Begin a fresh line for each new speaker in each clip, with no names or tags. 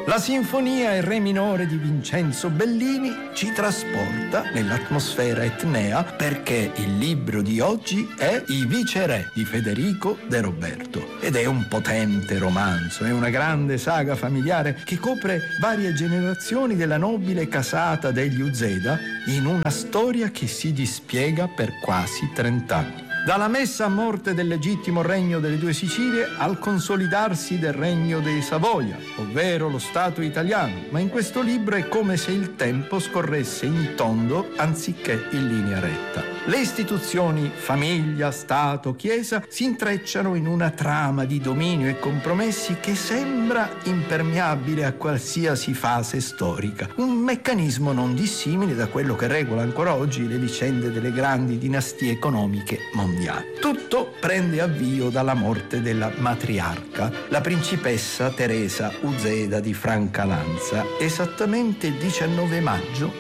La sinfonia in re minore di Vincenzo Bellini ci trasporta nell'atmosfera etnea perché il libro di oggi è I Viceré di Federico De Roberto ed è un potente romanzo, è una grande saga familiare che copre varie generazioni della nobile casata degli Uzeda in una storia che si dispiega per quasi 30 anni. Dalla messa a morte del legittimo regno delle due Sicilie al consolidarsi del regno dei Savoia, ovvero lo Stato italiano, ma in questo libro è come se il tempo scorresse in tondo anziché in linea retta. Le istituzioni, famiglia, Stato, Chiesa, si intrecciano in una trama di dominio e compromessi che sembra impermeabile a qualsiasi fase storica. Un meccanismo non dissimile da quello che regola ancora oggi le vicende delle grandi dinastie economiche mondiali. Tutto prende avvio dalla morte della matriarca, la principessa Teresa Uzeda di Francalanza, esattamente il 19 maggio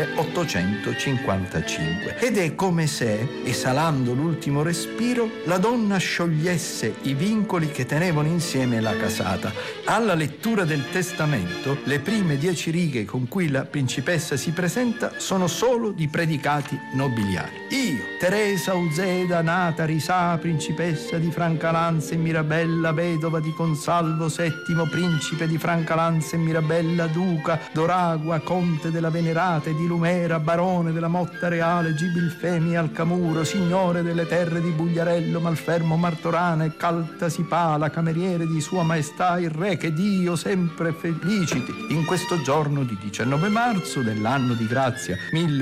1855. Ed è come se, esalando l'ultimo respiro, la donna sciogliesse i vincoli che tenevano insieme la casata. Alla lettura del testamento, le prime 10 righe con cui la principessa si presenta sono solo di predicati nobiliari. Io, Teresa Uzeda, nata Risà, principessa di Francalanza e Mirabella, vedova di Consalvo VII, principe di Francalanza e Mirabella, duca d'Oragua, conte della Venerata e di Lumera, barone della Motta Reale, Gibilfemi Alcamuro, signore delle terre di Bugliarello, Malfermo, Martorana e Caltasipala, cameriere di Sua Maestà il Re, che Dio sempre feliciti. In questo giorno di 19 marzo dell'anno di grazia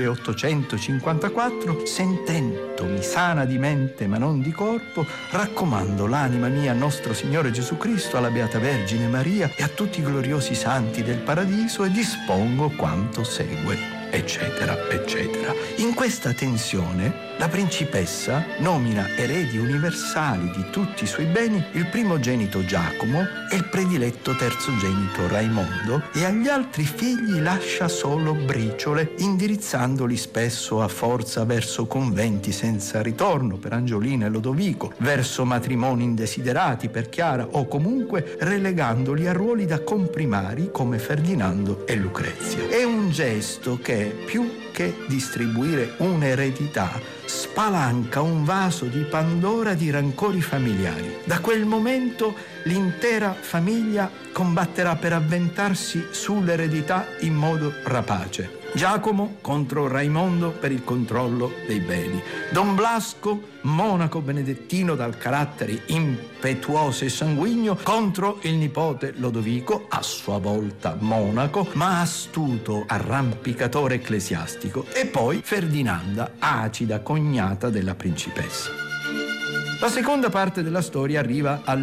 1854, sentendomi sana di mente ma non di corpo, raccomando l'anima mia a nostro Signore Gesù Cristo, alla Beata Vergine Maria e a tutti i gloriosi santi del paradiso e dispongo quanto segue. Eccetera, eccetera. In questa tensione la principessa nomina eredi universali di tutti i suoi beni il primogenito Giacomo e il prediletto terzogenito Raimondo e agli altri figli lascia solo briciole, indirizzandoli spesso a forza verso conventi senza ritorno per Angiolina e Lodovico, verso matrimoni indesiderati per Chiara o comunque relegandoli a ruoli da comprimari come Ferdinando e Lucrezia. È un gesto che più che distribuire un'eredità spalanca un vaso di Pandora di rancori familiari. Da quel momento l'intera famiglia combatterà per avventarsi sull'eredità in modo rapace. Giacomo contro Raimondo per il controllo dei beni. Don Blasco, monaco benedettino dal carattere impetuoso e sanguigno, contro il nipote Lodovico, a sua volta monaco, ma astuto arrampicatore ecclesiastico. E poi Ferdinanda, acida cognata della principessa. La seconda parte della storia arriva al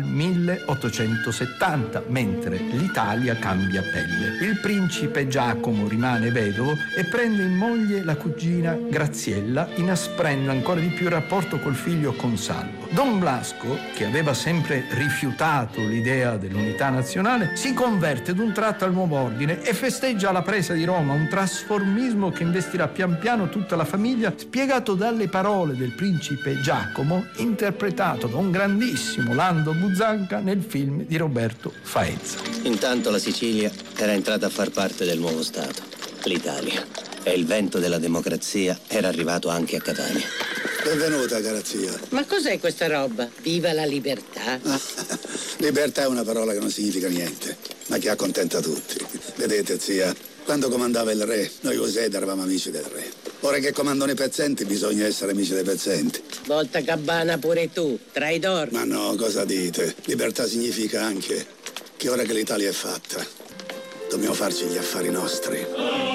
1870, mentre l'Italia cambia pelle. Il principe Giacomo rimane vedovo e prende in moglie la cugina Graziella, inasprendo ancora di più il rapporto col figlio Consalvo. Don Blasco, che aveva sempre rifiutato l'idea dell'unità nazionale, si converte d'un tratto al nuovo ordine e festeggia la presa di Roma, un trasformismo che investirà pian piano tutta la famiglia, spiegato dalle parole del principe Giacomo, interpretato da un grandissimo Lando Buzzanca nel film di Roberto Faenza.
Intanto la Sicilia era entrata a far parte del nuovo Stato, l'Italia, e il vento della democrazia era arrivato anche a Catania.
Benvenuta, cara zia.
Ma cos'è questa roba? Viva la libertà!
Libertà è una parola che non significa niente, ma che accontenta tutti. Vedete, zia, quando comandava il re, noi Uzeda eravamo amici del re. Ora che comandano i pezzenti, bisogna essere amici dei pezzenti.
Volta Gabbana pure tu, traidor.
Ma no, cosa dite? Libertà significa anche che ora che l'Italia è fatta, dobbiamo farci gli affari nostri.